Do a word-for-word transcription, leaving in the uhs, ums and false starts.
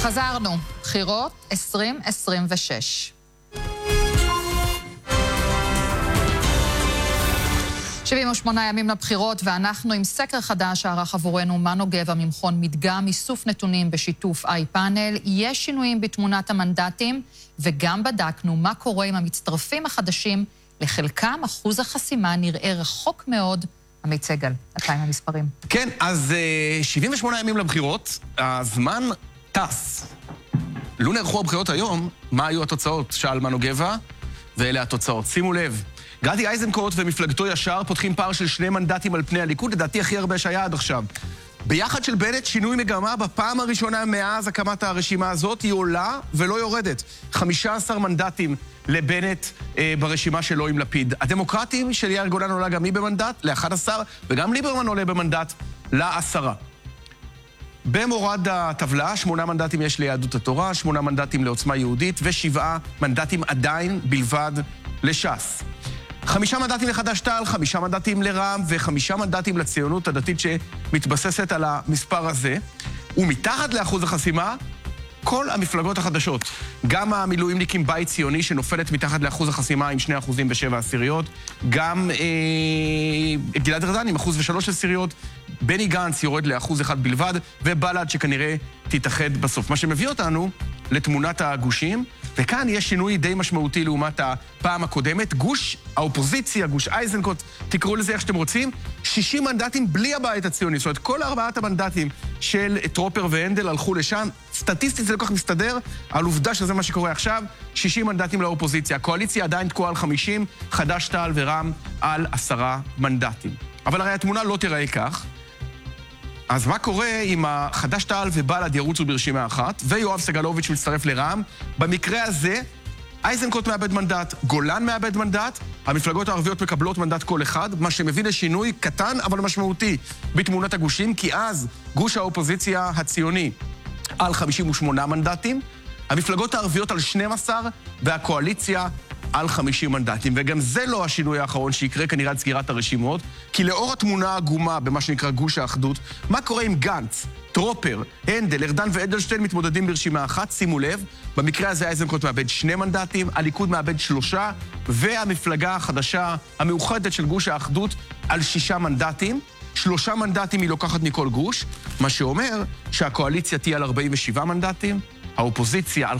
חזרנו, בחירות עשרים עשרים ושש. שבעים ושמונה ימים לבחירות, ואנחנו עם סקר חדש שערך עבורנו מנו גבע ממכון מדגם, איסוף נתונים בשיתוף איי פאנל. יש שינויים בתמונת המנדטים, וגם בדקנו מה קורה עם המצטרפים החדשים. לחלקם אחוז החסימה נראה רחוק מאוד. עמית סגל, אתה עם המספרים. כן, אז שבעים ושמונה ימים לבחירות, הזמן טס. לא נערכו הבחירות היום, מה היו התוצאות? שאל מנו גבע, ואלה התוצאות. שימו לב, גדי איזנקוט ומפלגתו ישר פותחים פער של שני מנדטים על פני הליכוד, לדעתי הכי הרבה שהיה עד עכשיו. ביחד של בנט שינוי מגמה בפעם הראשונה מאז הקמת הרשימה הזאת, היא עולה ולא יורדת. חמישה עשר מנדטים לבנט אה, ברשימה שלו עם לפיד. הדמוקרטים של יאיר גולן עולה גם היא במנדט ל-אחד עשר, וגם ליברמן עולה במנדט ל-עשרה. במורד הטבלה, שמונה מנדטים יש ליהדות התורה, שמונה מנדטים לעוצמה יהודית, ושבעה מנדטים עדיין בלבד לש"ס. חמישה מנדטים לחד"ש תע"ל, חמישה מנדטים לרע"מ, וחמישה מנדטים לציונות הדתית שמתבססת על המספר הזה. ומתחת לאחוז החסימה, כל המפלגות החדשות. גם המילואימניקים בית ציוני שנופלת מתחת לאחוז החסימה עם שני אחוזים ושבע עשיריות. גם אה, גלעד ארדן עם אחוז ושלוש עשיריות. בני גנץ יורד לאחוז אחד בלבד, ובל"ד שכנראה תתאחד בסוף. מה שמביא אותנו לתמונת הגושים, וכאן יש שינוי די משמעותי לעומת הפעם הקודמת. גוש האופוזיציה, גוש איזנקוט, תקראו לזה איך שאתם רוצים, שישים מנדטים בלי הבית הציוני. זאת אומרת, כל ארבעת המנדטים של טרופר והנדל הלכו לשם. סטטיסטית זה לא כך מסתדר, על עובדה שזה מה שקורה עכשיו, שישים מנדטים לאופוזיציה. הקואליציה עדיין תקועה על חמישים, חד"ש תע"ל ורע"מ על עשרה מנדטים. אבל הרי התמונה לא תראה כך. אז מה קורה אם החד"ש תע"ל ובל"ד ירוצו ברשימה אחת, ויואב סגלוביץ' מצטרף לרע"מ? במקרה הזה, איזנקוט מאבד מנדט, גולן מאבד מנדט, המפלגות הערביות מקבלות מנדט כל אחד, מה שמביא לשינוי קטן אבל משמעותי בתמונת הגושים, כי אז גוש האופוזיציה הציוני על חמישים ושמונה מנדטים, המפלגות הערביות על שנים עשר, והקואליציה על חמישים מנדטים. וגם זה לא השינוי האחרון שיקרה כנראה עד סגירת הרשימות, כי לאור התמונה העגומה במה שנקרא גוש האחדות, מה קורה עם גנץ, טרופר, הנדל, ארדן ואדלשטיין מתמודדים ברשימה אחת? שימו לב, במקרה הזה איזנקוט מאבד שני מנדטים, הליכוד מאבד שלושה, והמפלגה החדשה, המאוחדת של גוש האחדות, על שישה מנדטים. שלושה מנדטים היא לוקחת מכל גוש, מה שאומר שהקואליציה תהיה על ארבעים ושבעה מנדטים, האופוזיציה על